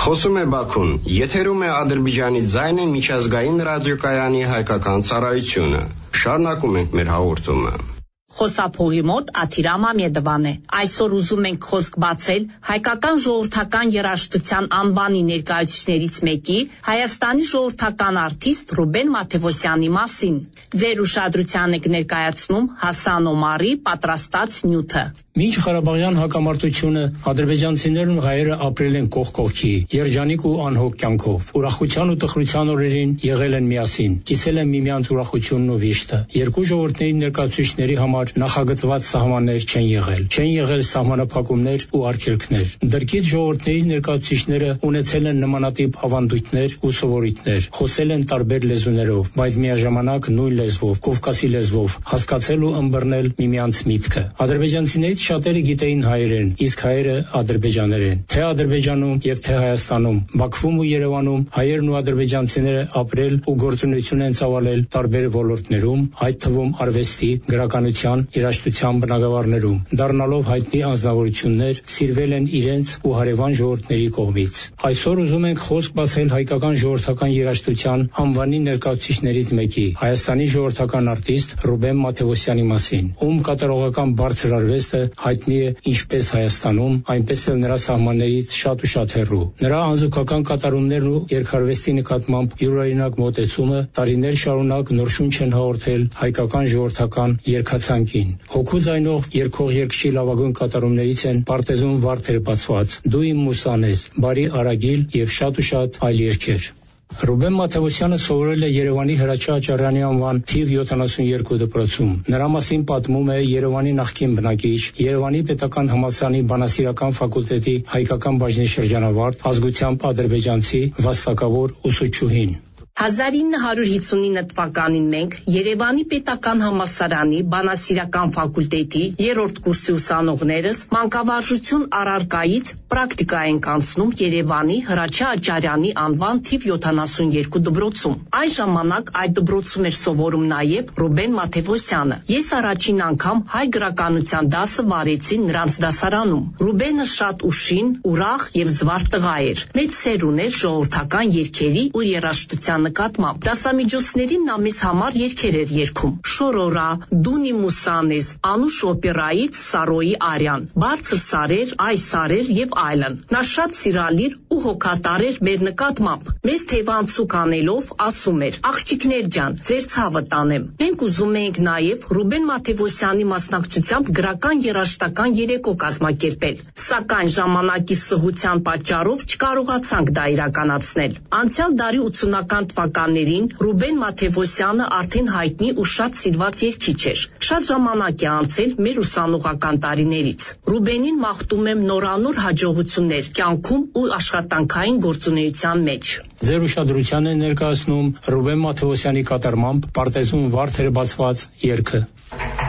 Խոսում է Բաքուն, եթերում է Ադրբեջանի ձայնը միջազգային ռադիոկայանի հայկական ծառայությունը։ Շարունակում ենք մեր հաղորդումը։ Խոսափողի մոտ Աթիրամ Ամեդովան է։ Այսօր ուզում ենք խոսք բացել հայկական ժողովրդական երաժշտության անվանի ներկայացուցիչներից մեկի, Հայաստանի ժողովրդական արտիստ Ռուբեն Մաթևոսյանի մասին։ Ձեր ուշադրության եք ներկայացնում Հասան Օմարի պատրաստած նյութը։ Մինչ Ղարաբաղյան հակամարտությունը ադրբեջանցիներն ու հայերը ապրել են կողք կողքի, երջանիկ ու անհոգ կյանքով։ Ուրախության ու տխրության օրերին եղել են միասին, կիսել են միմյանց ուրախությունն ու վիշտը։ Երկու ժողովուրդների ներկայացուցիչների համար նախագծված սահմաններ չեն եղել։ Չեն եղել սահմանափակումներ ու արգելքներ։ Դրկից ժողովուրդների ներկայացուցիչները ունեցել են նմանատիպ ավանդույթներ ու սովորույթներ, խոսել են տարբեր լեզուներով, բայց միաժամանակ նույն լեզվով, կովկասի լեզվով, հասկացել ու ըմբռնել միմյանց միտքը։ Ադրբեջանցիներից շատերը գիտեին հայերեն, իսկ հայերը ադրբեջաներեն։ Թե Ադրբեջանում եւ թե Հայաստանում, Բաքվում ու Երևանում հայերն ու ադրբեջանցիները ապրել ու գործունեություն են ծավալել տարբեր ոլորտներում, այդ թվում արվեստի, գրականության, երաժշտության բնագավառներում, դառնալով հայտնի անձնավորություններ, սիրվել են իրենց ու հարևան ժողովուրդների կողմից։ Այսօր ուզում ենք խոսք բացել հայկական ժողովրդական երաժշտության անվանի ներկայացուցիչներից մեկի, Հայաստանի ժողովրդական արտիստ Ռուբեն Մաթևոսյանի մասին, ում կատարողական բարձր արվեստը հայտնի է ինչպես Հայաստանում, այնպես էլ նրա սահմաններից շատ ու շատ հեռու։ Նրա անզուգական կատարումներն ու երգարվեստի նկատմամբ յուրօրինակ մոտեցումը տարիներ շարունակ նոր շունչ են հաղորդել հայկական ժողովրդական երգացանկին։ Հոգու ձայնով երգող երգչի լավագույն կատարումներից են Պարտեզում վարդեր բացված, Դու իմ մուսան ես, Բարի Արագիլ եւ շատ ու շատ այլ երգեր։ Ռուբեն Մաթևոսյանը սովորել է Երևանի Հրաչյա Աճարյանի անվան թիվ 72 դպրոցում։ Նրա մասին պատմում է Երևանի նախկին բնակիչ, Երևանի պետական համալսարանի բանասիրական ֆակուլտետի հայկական բաժնի շրջանավարտ, ազգությամբ ադրբեջանցի վաստակավոր ուսուցչուհին։ 1959 թվականին մենք Երևանի պետական համալսարանի բանասիրական ֆակուլտետի երրորդ կուրսի ուսանողներս մանկավարժություն առարկայից պրակտիկա ենք անցնում Երևանի Հրաչյա Աճարյանի անվան թիվ 72 դպրոցում։ Այն ժամանակ այդ դպրոցում էր սովորում նաև Ռուբեն Մաթևոսյանը։ Ես առաջին անգամ հայ գրականության դասը վարեցի նրանց դասարանում։ Ռուբենը շատ ուշին, ուրախ եւ զվարթ տղա էր։ Մեծ սեր ուներ ժողովրդական երգերի ու երաժշտության նկատմամբ։ Դասամիջոցներին նա մեզ համար երգեր էր երգում։ Շորորա, Դունի Մուսանես, Անուշ օպերայից Սարոյի Արյան, Բարձր սարեր, Այ սարեր եւ այլն։ Նա շատ սիրալիր ու հոգատար էր մեր նկատմամբ։ Մեզ թեվանցուկ անելով ասում էր. «Աղջիկներ ջան, ձեր ցավը տանեմ»։ Մենք ուզում էինք նաեւ Ռուբեն Մաթևոսյանի մասնակցությամբ գրական երաժշտական երեկո կազմակերպել, սակայն ժամանակի սղության պատճառով չկարողացանք դա իրականացնել։ Անցյալ դարի 80-ական թվականներին Ռուբեն Մաթևոսյանը արդեն հայտնի ու շատ սիրված երգիչ էր։ Շատ ժամանակ է անցել մեր ուսանողական տարիներից։ Ռուբենին մաղթում եմ նորանոր հաջողություններ կյանքում ու աշխատանքային գործունեության մեջ։ Ձեր ուշադրության է ներկայացնում Ռուբեն Մաթևոսյանի կատարմամբ Պարտեզում վարդեր բացված երգը։